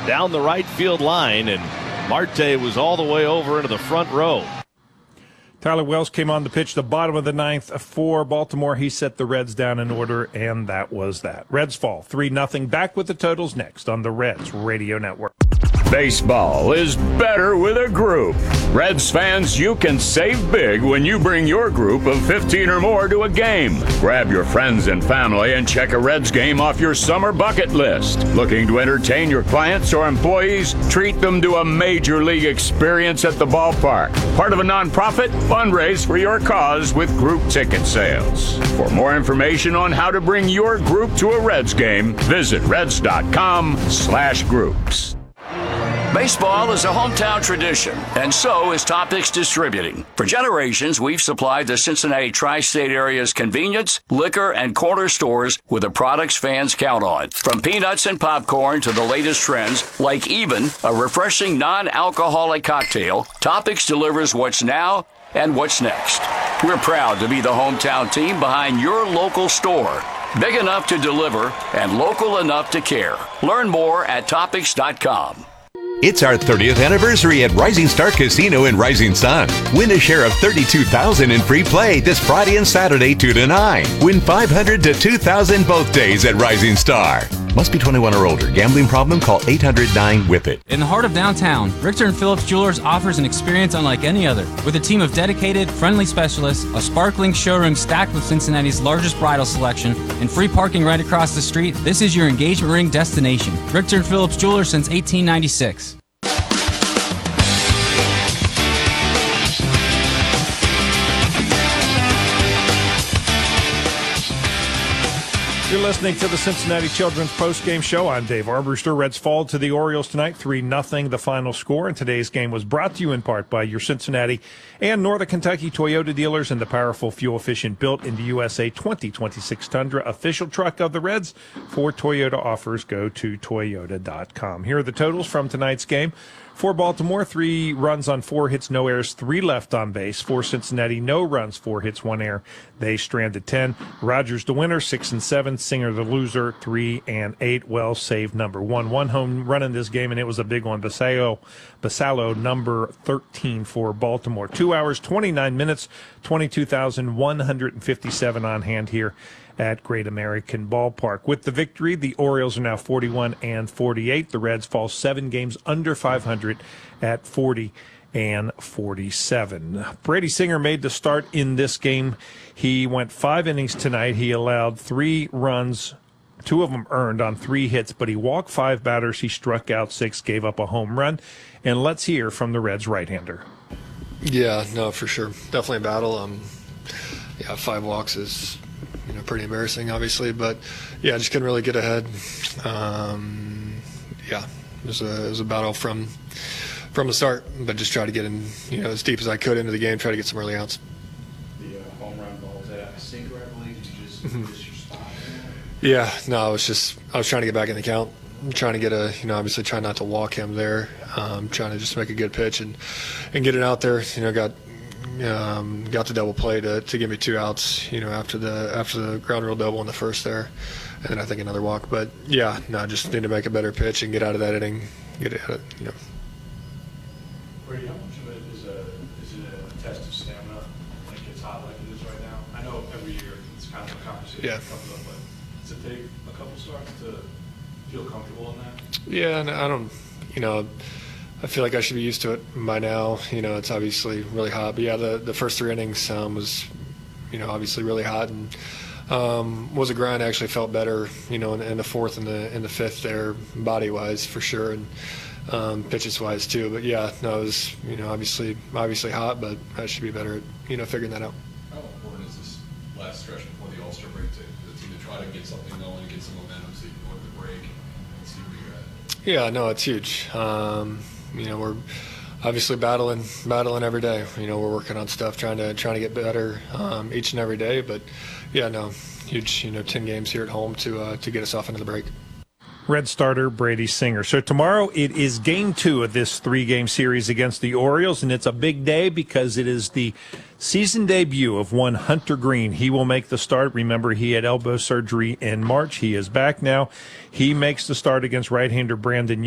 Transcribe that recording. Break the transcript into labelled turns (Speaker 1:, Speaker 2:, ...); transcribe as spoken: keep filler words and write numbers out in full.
Speaker 1: down the right field line, and Marte was all the way over into the front row.
Speaker 2: Tyler Wells came on the pitch the bottom of the ninth for Baltimore. He set the Reds down in order, and that was that. Reds fall three nothing. Back with the totals next on the Reds Radio Network.
Speaker 3: Baseball is better with a group. Reds fans, you can save big when you bring your group of fifteen or more to a game. Grab your friends and family and check a Reds game off your summer bucket list. Looking to entertain your clients or employees? Treat them to a major league experience at the ballpark. Part of a nonprofit? Fundraise for your cause with group ticket sales. For more information on how to bring your group to a Reds game, visit reds.com slash groups.
Speaker 4: Baseball is a hometown tradition, and so is Topics Distributing. For generations, we've supplied the Cincinnati tri-state area's convenience, liquor, and corner stores with the products fans count on. From peanuts and popcorn to the latest trends, like Even, a refreshing non-alcoholic cocktail, Topics delivers what's now and what's next. We're proud to be the hometown team behind your local store. Big enough to deliver and local enough to care. Learn more at topics dot com.
Speaker 5: It's our thirtieth anniversary at Rising Star Casino in Rising Sun. Win a share of thirty-two thousand dollars in free play this Friday and Saturday two to nine. Win five hundred to two thousand both days at Rising Star. Must be twenty-one or older. Gambling problem? Call eight hundred nine whip it.
Speaker 6: In the heart of downtown, Richter and Phillips Jewelers offers an experience unlike any other. With a team of dedicated, friendly specialists, a sparkling showroom stacked with Cincinnati's largest bridal selection, and free parking right across the street, this is your engagement ring destination. Richter and Phillips Jewelers since eighteen ninety-six.
Speaker 2: You're listening to the Cincinnati Children's Post-Game Show. I'm Dave Armbruster. Reds fall to the Orioles tonight, three nothing, the final score. And today's game was brought to you in part by your Cincinnati and Northern Kentucky Toyota dealers and the powerful, fuel-efficient, built in the U S A twenty twenty-six Tundra, official truck of the Reds. For Toyota offers, go to toyota dot com. Here are the totals from tonight's game. For Baltimore, three runs on four hits, no errors, three left on base. For Cincinnati, no runs, four hits, one error. They stranded ten. Rogers the winner, six and seven. Singer the loser, three and eight. Wells saved number one. One home run in this game, and it was a big one. Basallo, Basallo number thirteen for Baltimore. Two hours, twenty-nine minutes, twenty-two thousand one hundred fifty-seven on hand here at Great American Ballpark. With the victory, the Orioles are now forty-one and forty-eight. The Reds fall seven games under five hundred at forty and forty-seven. Brady Singer made the start in this game. He went five innings tonight. He allowed three runs, two of them earned on three hits, but he walked five batters. He struck out six, gave up a home run. And let's hear from the Reds right-hander.
Speaker 7: Yeah, no, for sure. Definitely a battle. Um, yeah, five walks is, you know, pretty embarrassing, obviously, but yeah, I just couldn't really get ahead. Um, yeah, it was a it was a battle from from the start, but just try to get in, you know, as deep as I could into the game, try to get some early outs.
Speaker 8: The uh, home run ball, was that a sinker, I believe? Did you just
Speaker 7: Mm-hmm.
Speaker 8: miss your spot?
Speaker 7: Yeah, no, I was just I was trying to get back in the count. I'm trying to get a, you know, obviously trying not to walk him there. Um, trying to just make a good pitch and and get it out there. You know, got. Um, got the double play to, to give me two outs, you know, after the after the ground rule double in the first there, and then I think another walk. But yeah, no, I just need to make a better pitch and get out of that inning, get it, you know.
Speaker 8: Brady, how much of it is a is it a test of stamina when it gets hot like it is right now? I know every year it's kind of a conversation
Speaker 7: Yeah.
Speaker 8: that comes up, but does it take a couple starts to feel comfortable in that?
Speaker 7: Yeah, and I don't, you know. I feel like I should be used to it by now. You know, it's obviously really hot. But, yeah, the, the first three innings um, was, you know, obviously really hot. And um, was a grind. I actually felt better, you know, in, in the fourth and the in the fifth there, body-wise for sure, and um, pitches-wise too. But, yeah, no, it was, you know, obviously obviously hot, but I should be better at, you know, figuring that out.
Speaker 9: How important is this last stretch before the All-Star break to the team to try to get something going and get some momentum so you can go to the break and see where you're at?
Speaker 7: Yeah, no, it's huge. Um, You know, we're obviously battling, battling every day. You know, we're working on stuff, trying to trying to get better um, each and every day. But yeah, no, huge. You know, ten games here at home to uh, to get us off into the break.
Speaker 2: Red starter Brady Singer. So tomorrow it is game two of this three-game series against the Orioles, and it's a big day because it is the season debut of one Hunter Green. He will make the start. Remember, he had elbow surgery in March. He is back now. He makes the start against right-hander Brandon